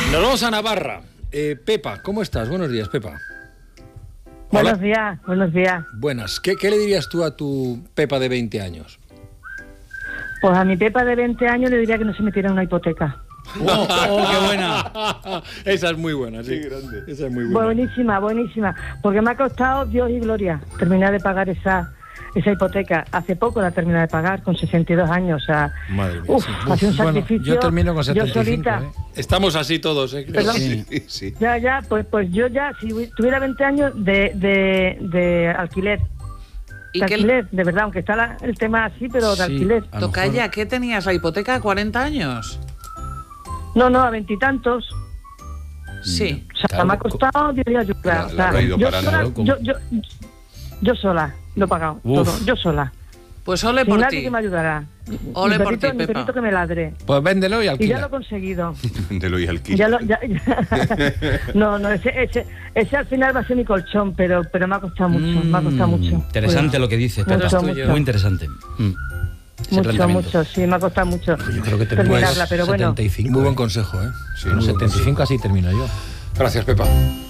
Nos vamos a Navarra. Pepa, ¿cómo estás? Buenos días, Pepa. Buenos días, buenos días. Buenas. ¿Qué le dirías tú a tu Pepa de 20 años? Pues a mi Pepa de 20 años le diría que no se metiera en una hipoteca. ¡Qué buena! Esa es muy buena, sí. Grande. Esa es muy buena. Buenísima, buenísima. Porque me ha costado Dios y gloria terminar de pagar esa hipoteca. Hace poco la terminé de pagar, con 62 años. O sea, madre mía, sí. ha sido un sacrificio. Yo termino con 75, yo solita. Estamos así todos, creo. Sí. Ya, pues yo ya, si tuviera 20 años de alquiler. ¿Y De qué alquiler, de verdad, aunque está el tema así, pero de Sí. alquiler. A lo Tocaya, mejor- ¿qué tenías? ¿La hipoteca a 40 años? No, a 20 y tantos. Sí. O sea, Claro, me ha costado, yo diría, ayuda. O sea, la ha ido yo parando, sola, yo sola lo he pagado, Uf. todo, yo sola. Pues ole Sin por nadie ti. que me ayudara. Ole Mi por ti, perrito- mi Pepa. perrito que me ladre. Pues véndelo y Y ya alquila. lo he conseguido. De lo y alquiler. No, ese al final va a ser mi colchón, pero me ha costado mucho, me ha costado mucho. Interesante lo que dices, Pepa. Mucho, mucho. Muy interesante. Ese Mucho, planteamiento. mucho, sí, me ha costado mucho. Yo creo que terminarla, pero bueno. 75. Muy buen consejo, Sí, A los muy buen 75 así termino yo. Gracias, Pepa.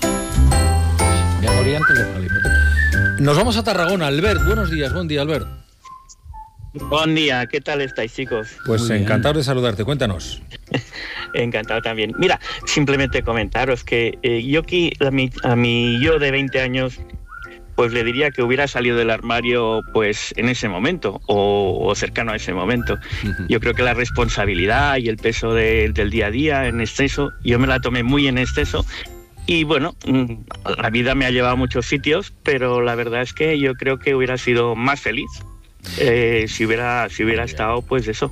Voy a morir antes de pagar la hipoteca. Nos vamos a Tarragona. Albert, buenos días. Buen día, Albert. Buen día, ¿qué tal estáis, chicos? Pues Muy bien. encantado de saludarte. Cuéntanos. Encantado también. Mira, simplemente comentaros que yo aquí, a mi yo de 20 años, pues le diría que hubiera salido del armario pues en ese momento o cercano a ese momento. Yo creo que la responsabilidad y el peso del día a día en exceso, yo me la tomé muy en exceso. Y bueno, la vida me ha llevado a muchos sitios, pero la verdad es que yo creo que hubiera sido más feliz si hubiera estado, pues eso,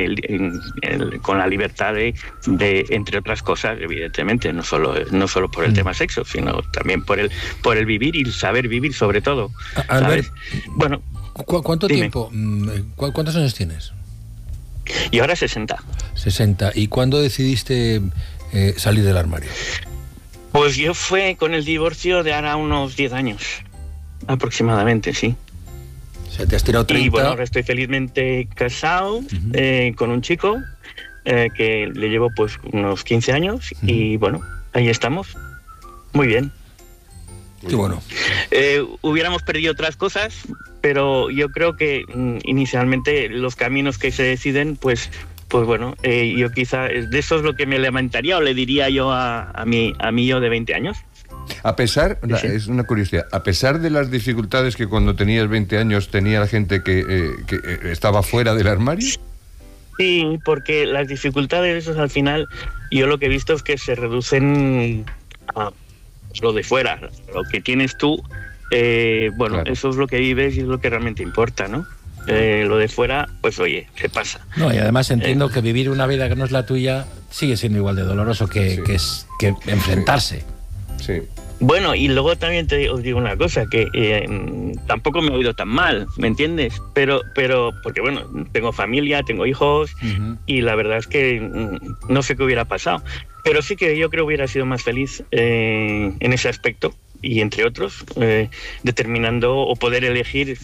con la libertad de, entre otras cosas, evidentemente, no solo por el tema sexo, sino también por el vivir y saber vivir sobre todo. Albert, ¿sabes? Bueno, ¿cuánto dime. tiempo? ¿Cuántos años tienes? y ahora 60. 60. ¿Y cuándo decidiste salir del armario? Pues yo fue con el divorcio de ahora unos 10 años, aproximadamente, sí. O sea, te has tirado 30. Y bueno, ahora estoy felizmente casado con un chico que le llevo pues unos 15 años y bueno, ahí estamos. Muy bien. Qué bueno. Hubiéramos perdido otras cosas, pero yo creo que inicialmente los caminos que se deciden, pues bueno, yo quizá de eso es lo que me lamentaría o le diría yo a mí yo de 20 años. A pesar, Sí. es una curiosidad, a pesar de las dificultades que cuando tenías 20 años tenía la gente que estaba fuera del armario. Sí, porque las dificultades al final, yo lo que he visto es que se reducen a lo de fuera, lo que tienes tú, bueno, Claro. eso es lo que vives y es lo que realmente importa, ¿no? Lo de fuera, pues oye, se pasa. No, y además entiendo que vivir una vida que no es la tuya sigue siendo igual de doloroso que enfrentarse. Sí. Bueno, y luego también os digo una cosa, que tampoco me he oído tan mal, ¿me entiendes? Pero porque bueno, tengo familia, tengo hijos, y la verdad es que no sé qué hubiera pasado. Pero sí que yo creo que hubiera sido más feliz en ese aspecto, y entre otros, determinando o poder elegir,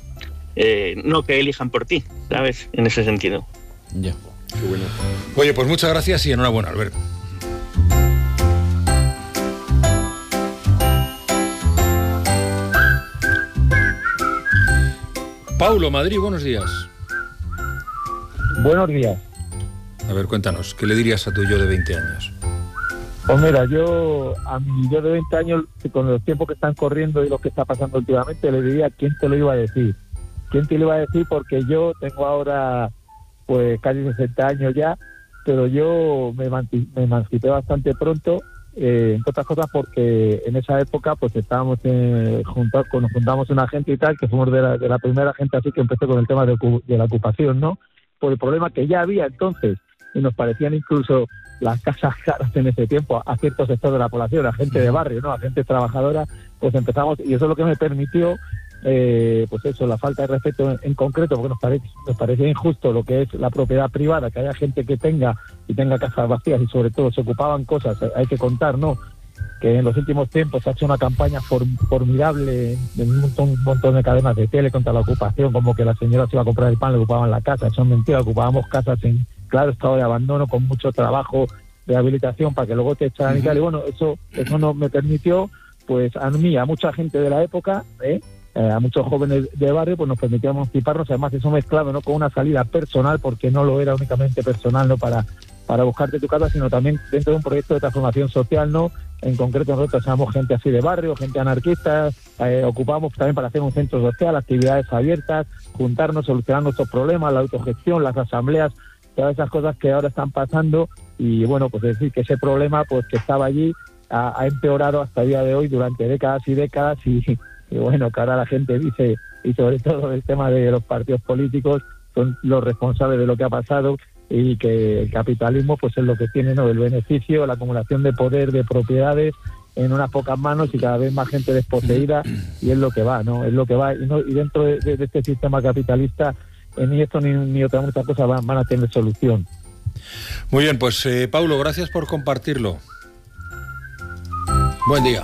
no que elijan por ti, ¿sabes? En ese sentido. Ya. Qué bueno. Oye, pues muchas gracias y enhorabuena, Albert. Paulo, Madrid, buenos días. Buenos días. A ver, cuéntanos, ¿qué le dirías a tu yo de 20 años? Pues mira, yo a mi yo de 20 años, con los tiempos que están corriendo y lo que está pasando últimamente, le diría quién te lo iba a decir. ¿Quién te lo iba a decir? Porque yo tengo ahora pues casi 60 años ya, pero yo me emancipé bastante pronto, entre otras cosas porque en esa época pues estábamos nos juntamos una gente y tal, que fuimos de la primera gente así que empezó con el tema de la ocupación, ¿no? Por el problema que ya había entonces, y nos parecían incluso las casas caras en ese tiempo a cierto sector de la población, a gente de barrio, ¿no? A gente trabajadora, pues empezamos, y eso es lo que me permitió, pues eso, la falta de respeto en concreto, porque nos parecía injusto lo que es la propiedad privada, que haya gente que tenga casas vacías y sobre todo se ocupaban cosas, hay que contar, ¿no? Que en los últimos tiempos se ha hecho una campaña formidable de un montón de cadenas de tele contra la ocupación, como que la señora se iba a comprar el pan, le ocupaban la casa, eso es mentira, ocupábamos casas en claro estado de abandono, con mucho trabajo rehabilitación para que luego te echaran y tal. Y bueno, eso no me permitió, pues a mí, a mucha gente de la época, a muchos jóvenes de barrio, pues nos permitió emanciparnos. Además, eso mezclado, ¿no?, con una salida personal, porque no lo era únicamente personal, no para buscarte tu casa, sino también dentro de un proyecto de transformación social, ¿no? En concreto, nosotros somos gente así de barrio, gente anarquista, ocupamos también para hacer un centro social, actividades abiertas, juntarnos, solucionar nuestros problemas, la autogestión, las asambleas, todas esas cosas que ahora están pasando. Y bueno, pues es decir, que ese problema, pues que estaba allí, ha empeorado hasta el día de hoy durante décadas y décadas, y bueno, que ahora la gente dice, y sobre todo el tema de los partidos políticos son los responsables de lo que ha pasado, y que el capitalismo pues es lo que tiene, ¿no?, el beneficio, la acumulación de poder, de propiedades en unas pocas manos y cada vez más gente desposeída, y es lo que va, ¿no? Es lo que va, y dentro de este sistema capitalista ni esto ni otra muchas cosas van a tener solución. Muy bien, pues Paulo, gracias por compartirlo. Buen día.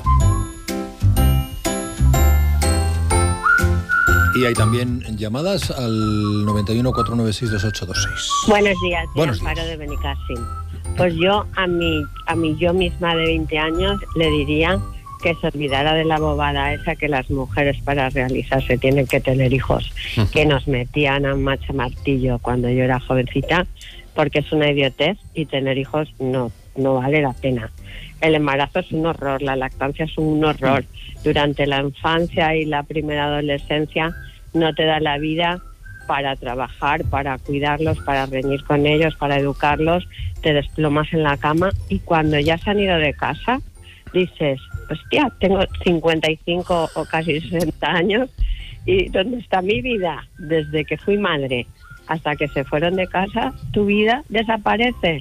Y hay también llamadas al 91 496 2826. Buenos días, Buenos días. Amparo de Benicàssim. Pues yo a mi yo misma de 20 años le diría que se olvidara de la bobada esa que las mujeres para realizarse tienen que tener hijos, que nos metían a macha martillo cuando yo era jovencita, porque es una idiotez y tener hijos no vale la pena. El embarazo es un horror, la lactancia es un horror. Durante la infancia y la primera adolescencia no te da la vida para trabajar, para cuidarlos, para reñir con ellos, para educarlos, te desplomas en la cama y cuando ya se han ido de casa dices, hostia, tengo 55 o casi 60 años y ¿dónde está mi vida? Desde que fui madre hasta que se fueron de casa, tu vida desaparece.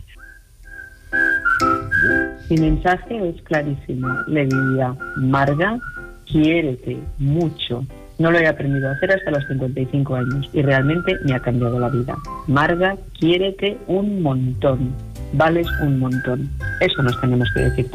Mi mensaje es clarísimo. Le diría, Marga, quiérete mucho. No lo he aprendido a hacer hasta los 55 años y realmente me ha cambiado la vida. Marga, quiérete un montón. Vales un montón. Eso nos tenemos que decir todos.